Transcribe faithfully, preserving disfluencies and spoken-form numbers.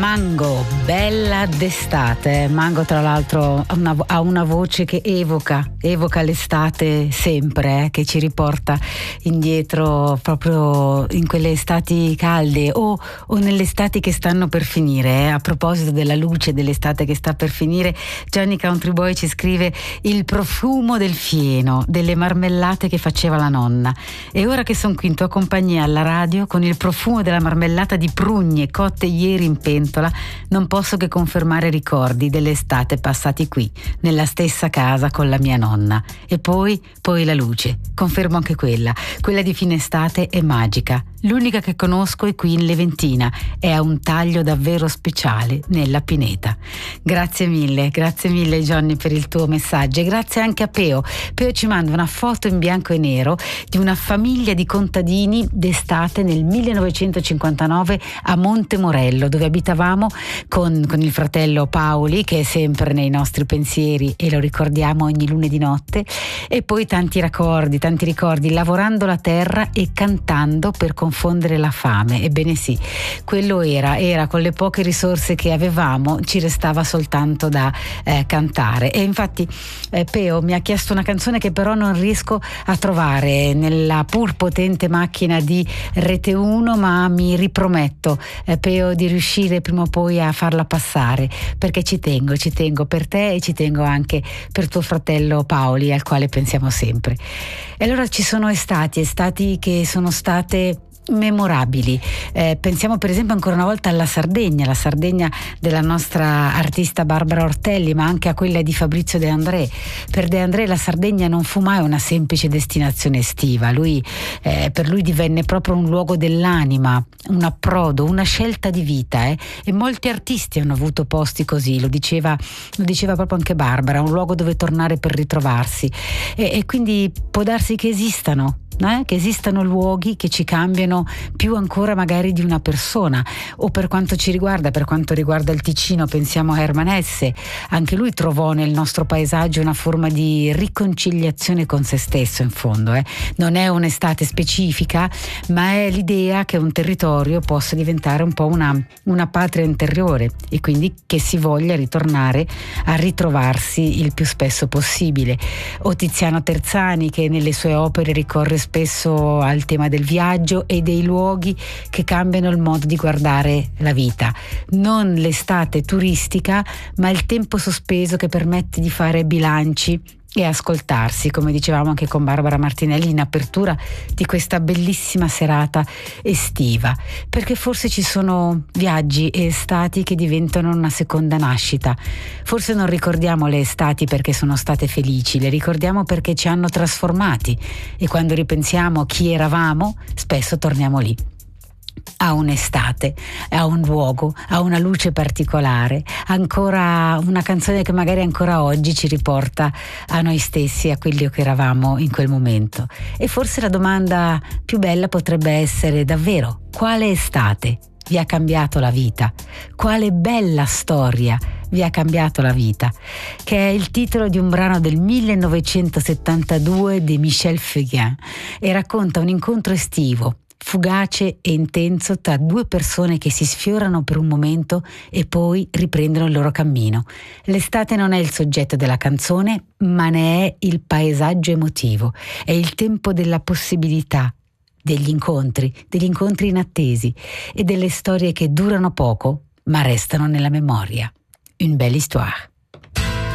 Mango, bella d'estate. Mango tra l'altro ha una, ha una voce che evoca, evoca l'estate sempre, eh, che ci riporta indietro proprio in quelle estati calde o, o nelle estati che stanno per finire. Eh. A proposito della luce dell'estate che sta per finire, Gianni Country Boy ci scrive: il profumo del fieno, delle marmellate che faceva la nonna. E ora che sono qui in tua compagnia alla radio con il profumo della marmellata di prugne cotte ieri in pentola, non posso che confermare ricordi dell'estate passati qui, nella stessa casa con la mia nonna. E poi, poi la luce, confermo anche quella, quella di fine estate è magica. L'unica che conosco è qui in Leventina e ha un taglio davvero speciale nella pineta. Grazie mille, grazie mille Johnny per il tuo messaggio e grazie anche a Peo. Peo ci manda una foto in bianco e nero di una famiglia di contadini d'estate nel millenovecentocinquantanove a Montemorello, dove abitavamo con, con il fratello Paoli, che è sempre nei nostri pensieri e lo ricordiamo ogni lunedì notte, e poi tanti ricordi, tanti ricordi lavorando la terra e cantando per confondere la fame. Ebbene sì, quello era, era con le poche risorse che avevamo ci restava soltanto da eh, cantare. E infatti eh, Peo mi ha chiesto una canzone che però non riesco a trovare nella pur potente macchina di Rete uno, ma mi riprometto eh, Peo di riuscire prima o poi a farla passare, perché ci tengo, ci tengo per te e ci tengo anche per tuo fratello Paoli, al quale pensiamo sempre. E allora ci sono estati, estati che sono state memorabili. Eh, pensiamo per esempio ancora una volta alla Sardegna, la Sardegna della nostra artista Barbara Ortelli, ma anche a quella di Fabrizio De André. Per De André la Sardegna non fu mai una semplice destinazione estiva. Lui, eh, per lui divenne proprio un luogo dell'anima, un approdo, una scelta di vita, eh? E molti artisti hanno avuto posti così, lo diceva, lo diceva proprio anche Barbara, un luogo dove tornare per ritrovarsi. E, e quindi può darsi che esistano Eh, che esistano luoghi che ci cambiano più ancora magari di una persona. O per quanto ci riguarda, per quanto riguarda il Ticino, pensiamo a Hermann Hesse. Anche lui trovò nel nostro paesaggio una forma di riconciliazione con se stesso, in fondo. Eh. Non è un'estate specifica, ma è l'idea che un territorio possa diventare un po' una, una patria interiore e quindi che si voglia ritornare a ritrovarsi il più spesso possibile. O Tiziano Terzani, che nelle sue opere ricorre spesso al tema del viaggio e dei luoghi che cambiano il modo di guardare la vita. Non l'estate turistica, ma il tempo sospeso che permette di fare bilanci e ascoltarsi, come dicevamo anche con Barbara Martinelli in apertura di questa bellissima serata estiva, perché forse ci sono viaggi e estati che diventano una seconda nascita. Forse non ricordiamo le estati perché sono state felici, le ricordiamo perché ci hanno trasformati, e quando ripensiamo chi eravamo spesso torniamo lì, a un'estate, a un luogo, a una luce particolare, ancora una canzone che magari ancora oggi ci riporta a noi stessi, a quelli che eravamo in quel momento. E forse la domanda più bella potrebbe essere davvero: quale estate vi ha cambiato la vita? Quale bella storia vi ha cambiato la vita? Che è il titolo di un brano del millenovecentosettantadue di Michel Fugain e racconta un incontro estivo fugace e intenso tra due persone che si sfiorano per un momento e poi riprendono il loro cammino. L'estate non è il soggetto della canzone, ma ne è il paesaggio emotivo. È il tempo della possibilità, degli incontri, degli incontri inattesi e delle storie che durano poco, ma restano nella memoria. Une belle histoire.